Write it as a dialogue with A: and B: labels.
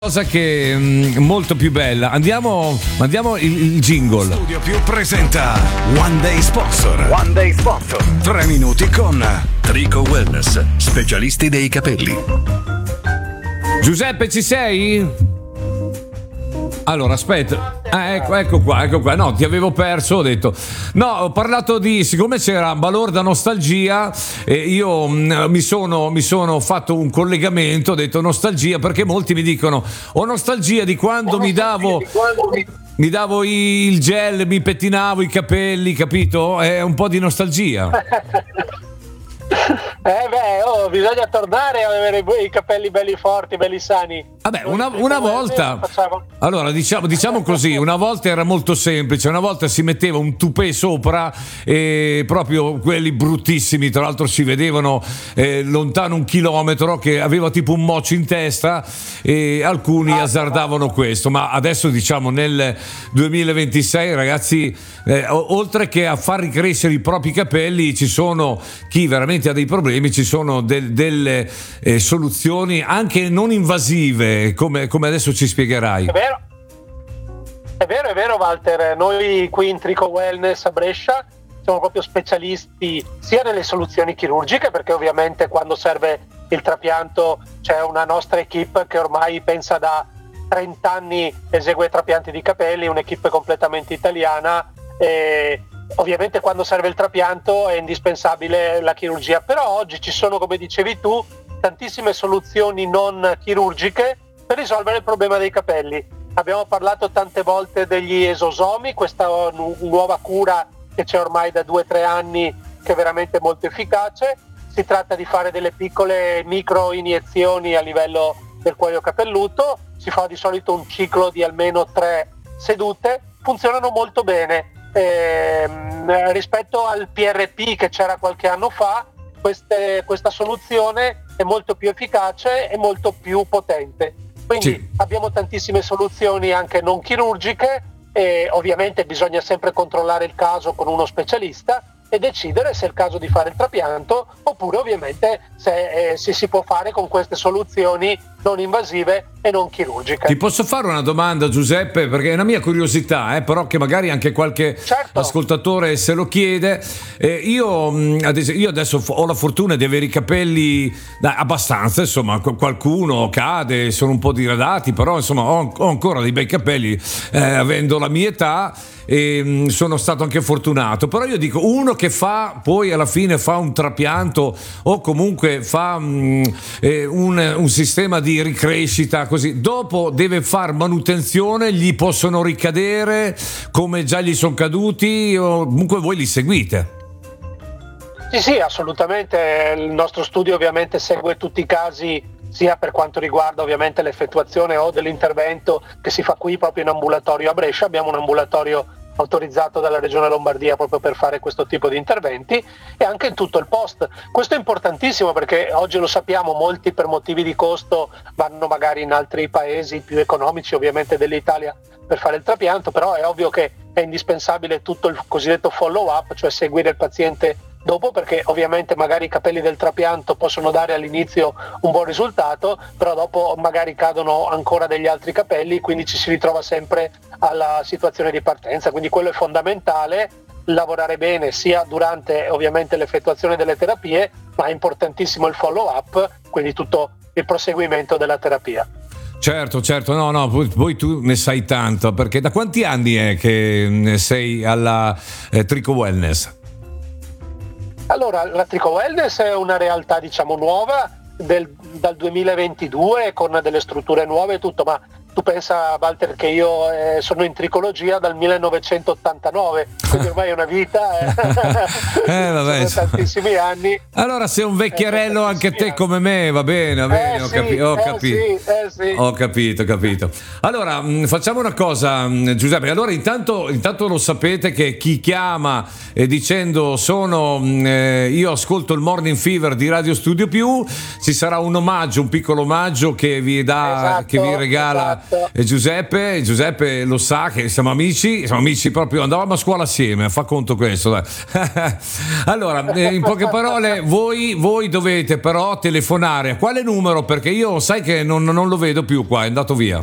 A: Cosa che molto più bella. Mandiamo il jingle.
B: Studio Più presenta One Day Sponsor. 3 minuti con Trico Wellness, specialisti dei capelli.
A: Giuseppe, ci sei? Allora, aspetta. Ecco qua. No, ti avevo perso, ho detto. No, ho parlato siccome c'era Balorda Nostalgia, io mi sono fatto un collegamento, ho detto nostalgia, perché molti mi dicono ho nostalgia di quando mi davo il gel, mi pettinavo i capelli, capito? È un po' di nostalgia.
C: Bisogna tornare ad avere i capelli belli forti, belli sani.
A: Vabbè, una volta. Allora, diciamo così, una volta era molto semplice, una volta si metteva un tupè sopra e proprio quelli bruttissimi, tra l'altro si vedevano lontano 1 chilometro, che aveva tipo un mocio in testa, e alcuni azzardavano questo, ma adesso diciamo nel 2026, ragazzi, oltre che a far ricrescere i propri capelli, ci sono chi veramente ha dei problemi, ci sono delle soluzioni anche non invasive, come adesso ci spiegherai.
C: È vero Walter, noi qui in Trico Wellness a Brescia siamo proprio specialisti sia nelle soluzioni chirurgiche, perché ovviamente quando serve il trapianto c'è una nostra equipe che ormai pensa da 30 anni esegue trapianti di capelli, un'equipe completamente italiana, e ovviamente quando serve il trapianto è indispensabile la chirurgia, però oggi ci sono, come dicevi tu, tantissime soluzioni non chirurgiche per risolvere il problema dei capelli. Abbiamo parlato tante volte degli esosomi, questa nuova cura che c'è ormai da 2-3 anni, che è veramente molto efficace. Si tratta di fare delle piccole micro iniezioni a livello del cuoio capelluto, si fa di solito un ciclo di almeno 3 sedute, funzionano molto bene. Rispetto al PRP che c'era qualche anno fa, questa soluzione è molto più efficace e molto più potente. Quindi abbiamo tantissime soluzioni anche non chirurgiche, e ovviamente bisogna sempre controllare il caso con uno specialista e decidere se è il caso di fare il trapianto, oppure ovviamente se si può fare con queste soluzioni non invasive e non chirurgiche.
A: Ti posso fare una domanda, Giuseppe, perché è una mia curiosità, però che magari anche qualche ascoltatore se lo chiede. Io adesso ho la fortuna di avere i capelli abbastanza, insomma, qualcuno cade, sono un po' diradati, però insomma ho ancora dei bei capelli, avendo la mia età, e sono stato anche fortunato. Però io dico, uno che poi alla fine fa un trapianto o comunque fa un sistema di ricrescita, così dopo deve far manutenzione, gli possono ricadere come già gli sono caduti, o comunque voi li seguite?
C: Sì, assolutamente. Il nostro studio ovviamente segue tutti i casi, sia per quanto riguarda ovviamente l'effettuazione o dell'intervento che si fa qui proprio in ambulatorio a Brescia. Abbiamo un ambulatorio autorizzato dalla Regione Lombardia proprio per fare questo tipo di interventi, e anche in tutto il post. Questo è importantissimo perché oggi lo sappiamo, molti per motivi di costo vanno magari in altri paesi più economici ovviamente dell'Italia per fare il trapianto, però è ovvio che è indispensabile tutto il cosiddetto follow up, cioè seguire il paziente dopo, perché ovviamente magari i capelli del trapianto possono dare all'inizio un buon risultato, però dopo magari cadono ancora degli altri capelli, quindi ci si ritrova sempre alla situazione di partenza. Quindi quello è fondamentale, lavorare bene sia durante ovviamente l'effettuazione delle terapie, ma è importantissimo il follow up, quindi tutto il proseguimento della terapia.
A: Certo, no, poi tu ne sai tanto, perché da quanti anni è che sei alla Trico Wellness?
C: Allora, la Trico Wellness è una realtà diciamo nuova dal 2022, con delle strutture nuove e tutto, ma tu pensa, Walter, che io sono in tricologia dal 1989, quindi ormai è una vita,
A: vabbè,
C: sono tantissimi anni.
A: Allora sei un vecchierello anche te come me, va bene, ho capito. Allora, facciamo una cosa, Giuseppe, allora intanto lo sapete che chi chiama dicendo io ascolto il Morning Fever di Radio Studio Più, ci sarà un piccolo omaggio che vi regala Giuseppe lo sa che siamo amici proprio, andavamo a scuola assieme, fa conto questo, dai. Allora, in poche parole, voi dovete però telefonare a quale numero, perché io sai che non lo vedo più qua, è andato via.